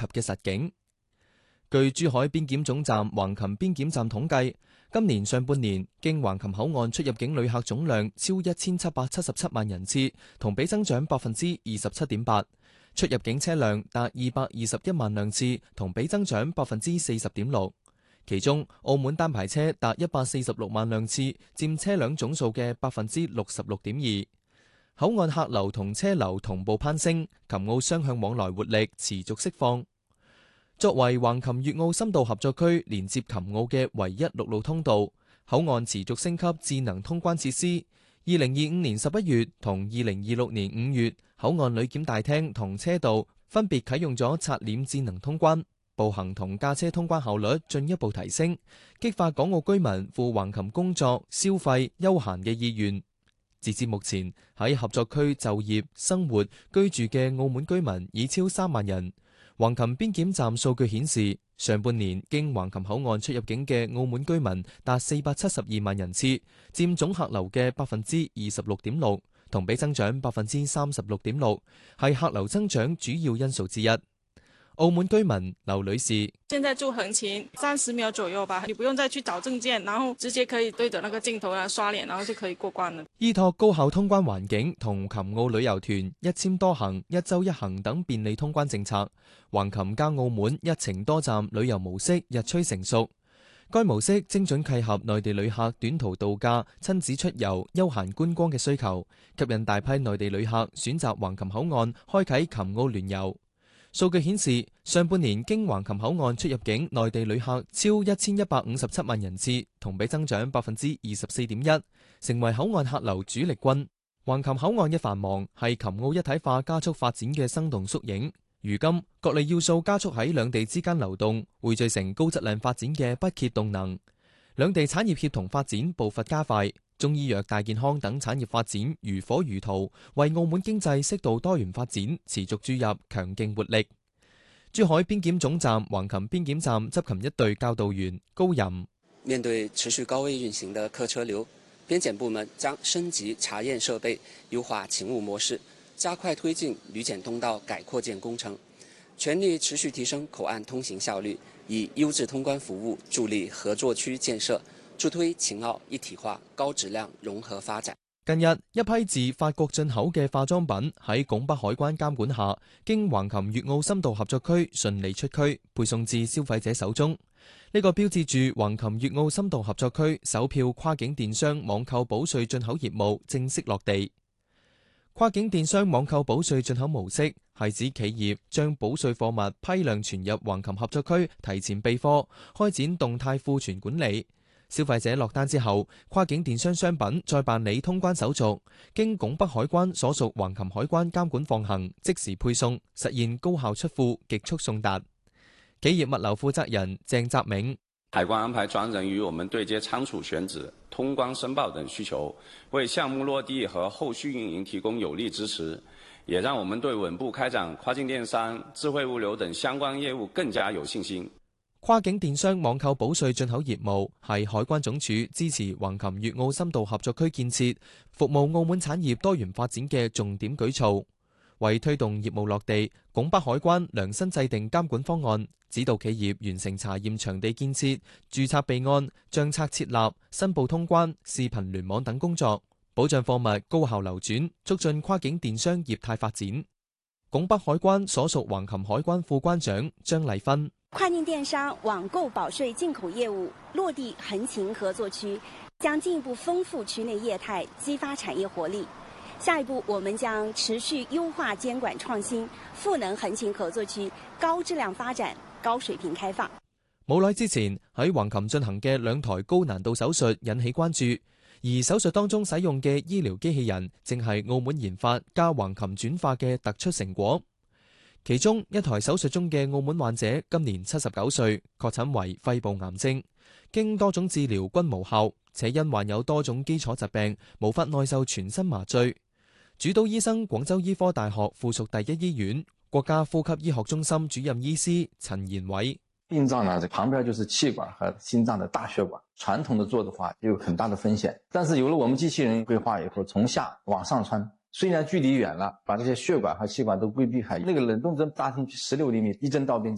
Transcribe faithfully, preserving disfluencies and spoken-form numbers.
嘅實景。據珠海邊檢總站橫琴邊檢站統計，今年上半年經橫琴口岸出入境旅客總量超一千七百七十七萬人次，同比增長百分之二十七點八；出入境車輛達二百二十一萬輛次，同比增長百分之四十點六。其中，澳門單牌車達一百四十六萬輛次，佔車輛總數嘅百分之六十六點二。口岸客流同車流同步攀升，琴澳雙向往來活力持續釋放。作為橫琴粵澳深度合作區連接琴澳嘅唯一陸路通道，口岸持續升級智能通關設施。二零二五年十一月同二零二六年五月，口岸旅檢大廳同車道分別啟用咗刷臉智能通關，步行同駕車通關效率進一步提升，激發港澳居民赴橫琴工作、消費、休閒嘅意願。截至目前，喺合作區就業、生活、居住嘅澳門居民已超三萬人。橫琴邊檢站數據顯示，上半年經橫琴口岸出入境嘅澳門居民達四百七十二萬人次，佔總客流嘅百分之二十六點六，同比增長百分之三十六點六，係客流增長主要因素之一。澳門居民劉女士： 現在住橫琴三十秒左右吧，你不用再去找證件，然後直接可以對着那個鏡頭啊刷臉，然後就可以過關了。 依託高效通關環境同琴澳旅遊團一簽多行、一周一行等便利通關政策，橫琴加澳門一程多站旅遊模式日趨成熟。該模式精準契合內地旅客短途度假、親子出遊、休閒觀光嘅需求，吸引大批內地旅客選擇橫琴口岸開啟琴澳聯遊。數據顯示，上半年經橫琴口岸出入境內地旅客超一千一百五十七萬人次，同比增長百分之二十四點一，成為口岸客流主力軍。橫琴口岸嘅繁忙係琴澳一體化加速發展嘅生動縮影。如今，各類要素加速喺兩地之間流動，匯聚成高質量發展嘅不竭動能。兩地產業協同發展步伐加快，中醫藥、大健康等產業發展如火如荼，為澳門經濟適度多元發展持續注入強勁活力。珠海邊檢總站橫琴邊檢站執勤一隊教導員高任： 面對持續高位運行的客車流，邊檢部門將升級查驗設備，優化勤務模式，加快推進旅檢通道改擴建工程，全力持續提升口岸通行效率，以優質通關服務助力合作區建設，助推秦澳一體化高質量融合發展。 近日，一批自法國進口嘅化妝品喺拱北海關監管下，經橫琴粵澳深度合作區順利出區，配送至消費者手中。呢個標誌住橫琴粵澳深度合作區首票跨境電商網購保稅進口業務正式落地。跨境電商網購保稅進口模式係指企業將保稅貨物批量存入橫琴合作區，提前備貨，開展動態庫存管理。消費者落單之後，跨境電商商品再辦理通關手續，經拱北海關所屬橫琴海關監管放行，即時配送，實現高效出庫、極速送達。企業物流負責人鄭澤銘： 海關安排專人與我們對接倉儲選址、通關申報等需求，為項目落地和後續運營提供有力支持，也讓我們對穩步開展跨境電商、智慧物流等相關業務更加有信心。 跨境電商網購保稅進口業務係海關總署支持橫琴粵澳深度合作區建設、服務澳門產業多元發展嘅重點舉措。為推動業務落地，拱北海關量身制定監管方案，指導企業完成查驗場地建設、註冊備案、賬冊設立、申報通關、視頻聯網等工作，保障貨物高效流轉，促進跨境電商業態發展。拱北海關所屬橫琴海關副關長張麗芬： 跨境電商網購保稅進口業務落地橫琴合作區，將進一步豐富區內業態，激發產業活力。下一步，我們將持續優化監管創新，賦能橫琴合作區高質量發展、高水平開放。 冇耐之前喺橫琴進行嘅兩台高難度手術引起關注，而手術當中使用嘅醫療機器人正係澳門研發加橫琴轉化嘅突出成果。其中一台手術中嘅澳門患者今年七十九歲，確診為肺部癌症，經多種治療均無效，且因患有多種基礎疾病，無法耐受全身麻醉。主刀醫生廣州醫科大學附屬第一醫院國家呼吸醫學中心主任醫師陳延偉： 病灶呢，旁邊就是氣管和心臟的大血管，傳統的做的話有很大的風險，但是有了我們機器人規劃以後，從下往上穿，雖然距離遠了，把這些血管和氣管都規避開，那個冷凍針扎進去十六厘米，一針到邊。